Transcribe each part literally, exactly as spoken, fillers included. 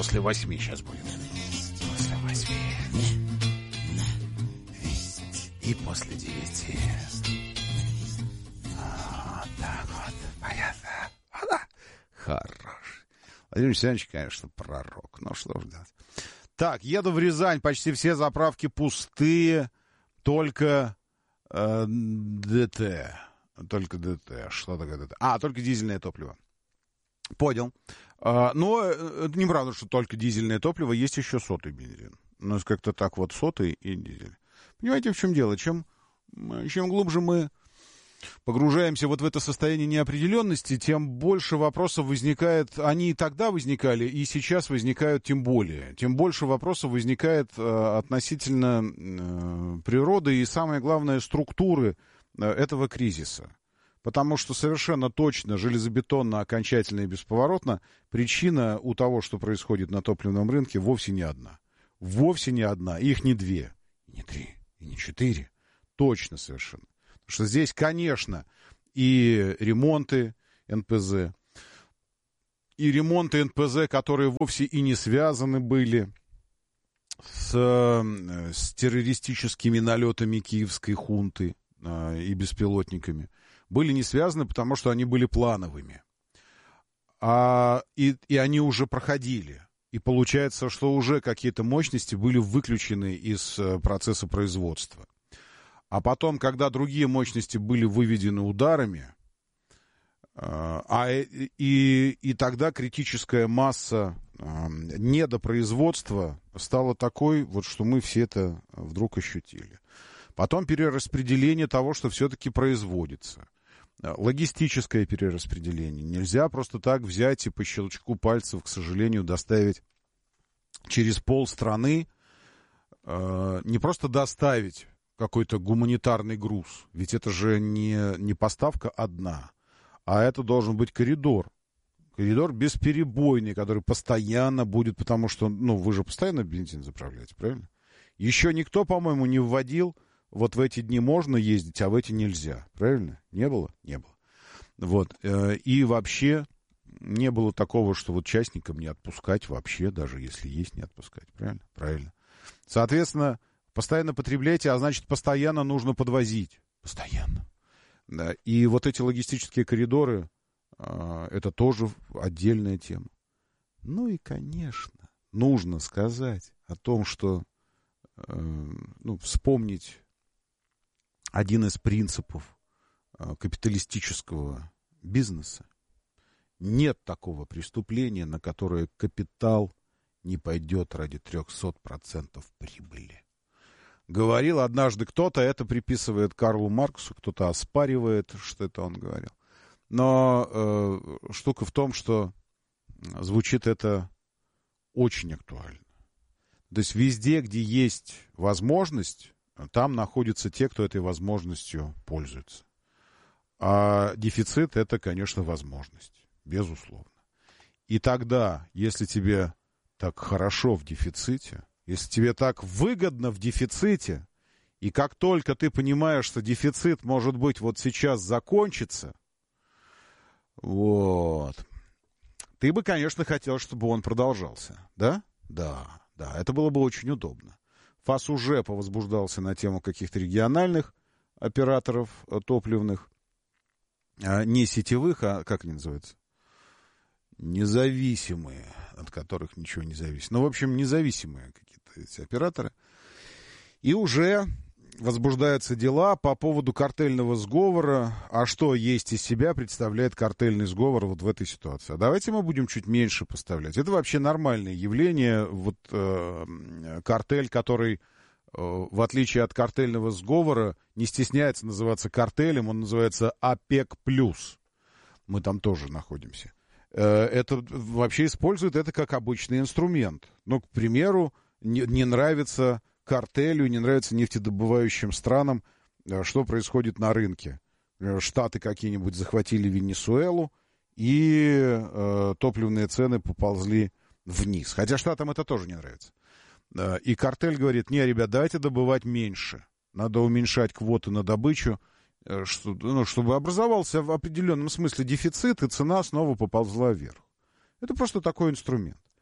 после восьми сейчас будет. После восьми. И после девяти. Вот так вот. Понятно. Да. Хорош. Владимир Александрович, конечно, пророк. Ну, что ж делать. Так, еду в Рязань. Почти все заправки пустые. Только э, ДТ. Только ДТ. Что такое ДТ? А, только дизельное топливо. Понял. А, но это неправда, что только дизельное топливо. Есть еще сотый бензин. У нас как-то так вот сотый и дизель. Понимаете, в чем дело? Чем, чем глубже мы погружаемся вот в это состояние неопределенности, тем больше вопросов возникает. Они и тогда возникали, и сейчас возникают тем более. Тем больше вопросов возникает э, относительно э, природы и, самое главное, структуры э, этого кризиса. Потому что совершенно точно, железобетонно, окончательно и бесповоротно причина у того, что происходит на топливном рынке, вовсе не одна. Вовсе не одна. Их не две, не три, и не четыре. Точно совершенно. Потому что здесь, конечно, и ремонты эн пэ зэ, и ремонты эн пэ зэ, которые вовсе и не связаны были с, с террористическими налетами киевской хунты а, и беспилотниками, были не связаны, потому что они были плановыми. А, и, и они уже проходили. И получается, что уже какие-то мощности были выключены из процесса производства. А потом, когда другие мощности были выведены ударами, а, и, и, и тогда критическая масса а, недопроизводства стала такой, вот, что мы все это вдруг ощутили. Потом перераспределение того, что все-таки производится. Логистическое перераспределение. Нельзя просто так взять и по щелчку пальцев, к сожалению, доставить через полстраны, э, не просто доставить какой-то гуманитарный груз, ведь это же не, не поставка одна, а это должен быть коридор. Коридор бесперебойный, который постоянно будет, потому что, ну, вы же постоянно бензин заправляете, правильно? Еще никто, по-моему, не вводил, вот в эти дни можно ездить, а в эти нельзя, правильно? Не было? Не было. Вот, э, и вообще не было такого, что вот частникам не отпускать вообще, даже если есть, не отпускать, правильно? Правильно. Соответственно, постоянно потребляйте, а значит, постоянно нужно подвозить. Постоянно. Да. И вот эти логистические коридоры, э, это тоже отдельная тема. Ну и, конечно, нужно сказать о том, что, э, ну, вспомнить один из принципов э, капиталистического бизнеса. Нет такого преступления, на которое капитал не пойдет ради триста процентов прибыли. Говорил однажды кто-то, это приписывает Карлу Марксу, кто-то оспаривает, что это он говорил. Но э, штука в том, что звучит это очень актуально. То есть везде, где есть возможность, там находятся те, кто этой возможностью пользуется. А дефицит — это, конечно, возможность, безусловно. И тогда, если тебе так хорошо в дефиците, если тебе так выгодно в дефиците, и как только ты понимаешь, что дефицит, может быть, вот сейчас закончится, вот, ты бы, конечно, хотел, чтобы он продолжался, да? Да, да, это было бы очень удобно. ФАС уже повозбуждался на тему каких-то региональных операторов топливных, не сетевых, а как они называются? Независимые, от которых ничего не зависит. Ну, в общем, независимые какие-то эти операторы. И уже возбуждаются дела по поводу картельного сговора. А что есть из себя представляет картельный сговор вот в этой ситуации? А давайте мы будем чуть меньше поставлять. Это вообще нормальное явление. Вот э, картель, который, э, в отличие от картельного сговора, не стесняется называться картелем, он называется ОПЕК+. Мы там тоже находимся. Это вообще используют это как обычный инструмент. Ну, к примеру, не, не нравится картелю, не нравится нефтедобывающим странам, что происходит на рынке. Штаты какие-нибудь захватили Венесуэлу, и э, топливные цены поползли вниз. Хотя Штатам это тоже не нравится. И картель говорит: не, ребят, давайте добывать меньше. Надо уменьшать квоты на добычу, что, ну, чтобы образовался в определенном смысле дефицит, и цена снова поползла вверх. Это просто такой инструмент.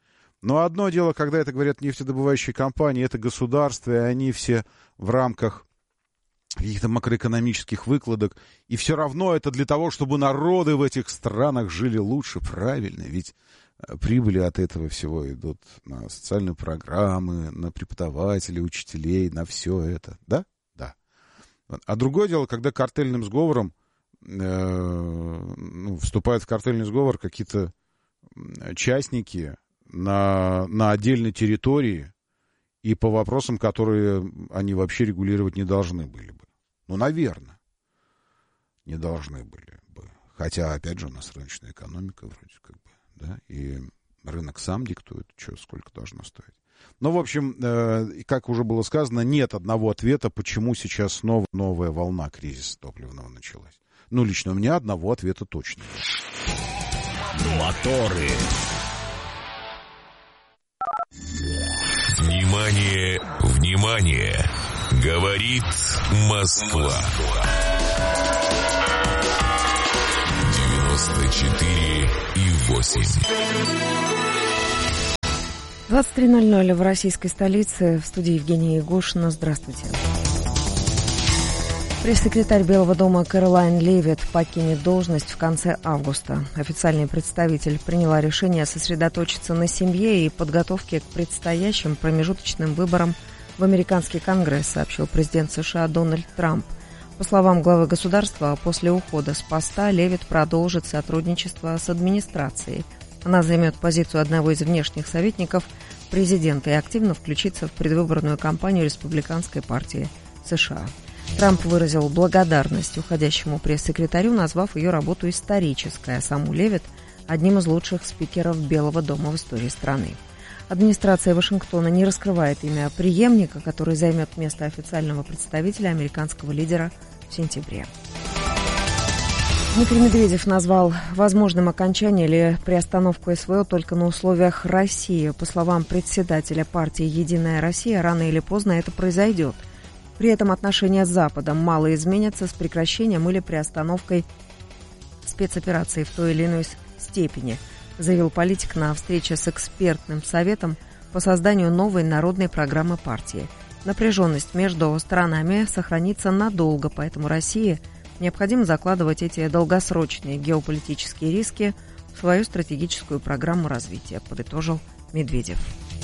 Но одно дело, когда это говорят нефтедобывающие компании, это государство, и они все в рамках каких-то макроэкономических выкладок. И все равно это для того, чтобы народы в этих странах жили лучше. Правильно, ведь прибыли от этого всего идут на социальные программы, на преподавателей, учителей, на все это. Да? Да. А другое дело, когда картельным сговором э, ну, вступают в картельный сговор какие-то частники на, на отдельной территории и по вопросам, которые они вообще регулировать не должны были бы. Ну, наверное, не должны были бы. Хотя, опять же, у нас рыночная экономика вроде как бы, да, и рынок сам диктует, что, сколько должно стоить. Ну, в общем, э, как уже было сказано, нет одного ответа, почему сейчас снова новая волна кризиса топливного началась. Ну, лично у меня одного ответа точно нет. Моторы. Внимание, внимание! Говорит Москва. девяносто четыре и восемь. двадцать три ноль ноль в российской столице. В студии Евгения Егошина. Здравствуйте. Пресс-секретарь Белого дома Кэролайн Левитт покинет должность в конце августа. Официальный представитель приняла решение сосредоточиться на семье и подготовке к предстоящим промежуточным выборам в американский Конгресс, сообщил президент США Дональд Трамп. По словам главы государства, после ухода с поста Левитт продолжит сотрудничество с администрацией. Она займет позицию одного из внешних советников президента и активно включится в предвыборную кампанию республиканской партии США. Трамп выразил благодарность уходящему пресс-секретарю, назвав ее работу исторической, а саму Левитт одним из лучших спикеров Белого дома в истории страны. Администрация Вашингтона не раскрывает имя преемника, который займет место официального представителя американского лидера в сентябре. Дмитрий Медведев назвал возможным окончание или приостановку СВО только на условиях России. По словам председателя партии «Единая Россия», рано или поздно это произойдет. При этом отношения с Западом мало изменятся с прекращением или приостановкой спецоперации в той или иной степени, заявил политик на встрече с экспертным советом по созданию новой народной программы партии. Напряженность между сторонами сохранится надолго, поэтому России необходимо закладывать эти долгосрочные геополитические риски в свою стратегическую программу развития, подытожил Медведев.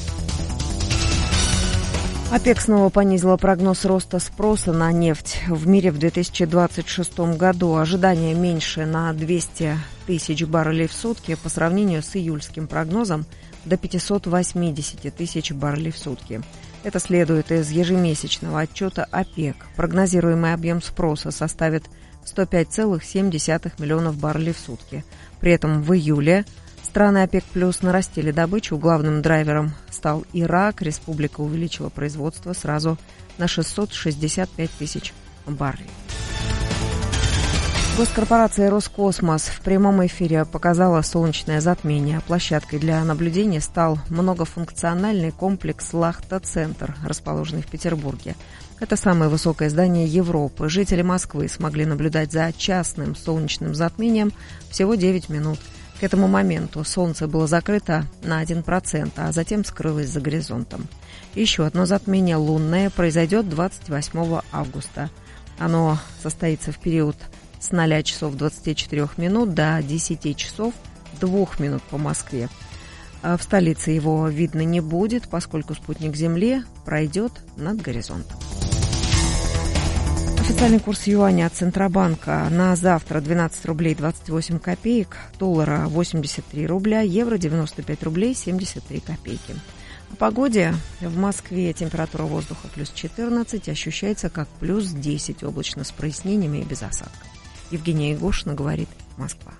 ОПЕК снова понизила прогноз роста спроса на нефть в мире в две тысячи двадцать шестом году. Ожидание меньше на двести тысяч баррелей в сутки по сравнению с июльским прогнозом до пятьсот восемьдесят тысяч баррелей в сутки. Это следует из ежемесячного отчета ОПЕК. Прогнозируемый объем спроса составит сто пять целых семь десятых миллионов баррелей в сутки. При этом в июле страны ОПЕК плюс нарастили добычу. Главным драйвером стал Ирак. Республика увеличила производство сразу на шестьсот шестьдесят пять тысяч баррелей. Госкорпорация «Роскосмос» в прямом эфире показала солнечное затмение. Площадкой для наблюдения стал многофункциональный комплекс «Лахта-центр», расположенный в Петербурге. Это самое высокое здание Европы. Жители Москвы смогли наблюдать за частным солнечным затмением всего девять минут. К этому моменту солнце было закрыто на один процент, а затем скрылось за горизонтом. Еще одно затмение лунное произойдет двадцать восьмого августа. Оно состоится в период с ноля часов двадцати четырёх минут до десяти часов двух минут по Москве. В столице его видно не будет, поскольку спутник Земли пройдет над горизонтом. Официальный курс юаня от Центробанка на завтра двенадцать рублей двадцать восемь копеек, доллара восемьдесят три рубля, евро девяносто пять рублей семьдесят три копейки. О погоде. В Москве температура воздуха плюс четырнадцать, ощущается как плюс десять, облачно с прояснениями и без осадков. Евгения Егошина, говорит Москва.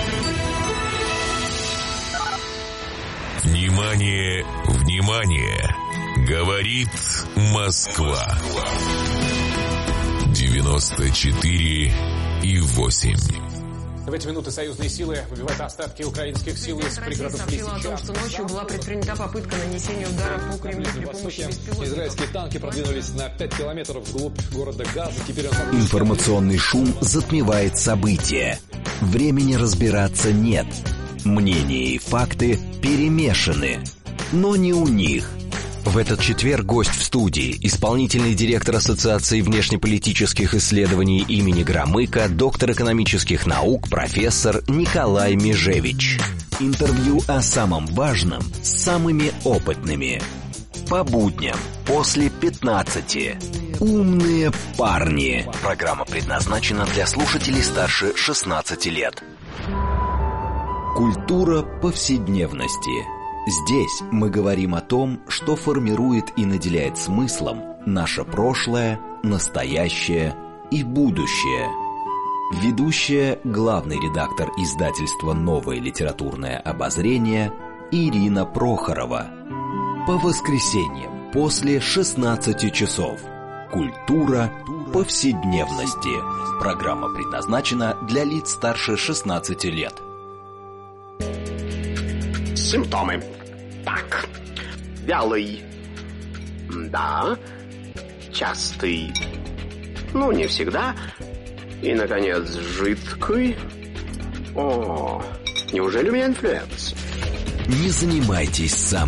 Внимание, внимание! Говорит Москва. девяносто четыре и восемь. В эти минуты союзные силы выбивают остатки украинских сил из пригородов Лисичанска. Сообщила о том, что ночью была предпринята попытка нанесения удара по Кремлю при помощи беспилотников. Израильские танки продвинулись на пять километров вглубь города Газа. Теперь он... Информационный шум затмевает события. Времени разбираться нет. Мнения и факты перемешаны. но не у них. В этот четверг гость в студии, исполнительный директор Ассоциации внешнеполитических исследований имени Громыка, доктор экономических наук, профессор Николай Межевич. Интервью о самом важном с самыми опытными. По будням после пятнадцати. «Умные парни». Программа предназначена для слушателей старше шестнадцати лет. Культура повседневности. Здесь мы говорим о том, что формирует и наделяет смыслом наше прошлое, настоящее и будущее. Ведущая, главный редактор издательства «Новое литературное обозрение» Ирина Прохорова. По воскресеньям после шестнадцати часов. Культура повседневности. Программа предназначена для лиц старше шестнадцати лет. Симптомы. Так. Вялый. Да. Частый. Ну, не всегда. И, наконец, жидкий. О, неужели у меня инфлюенс? Не занимайтесь сам.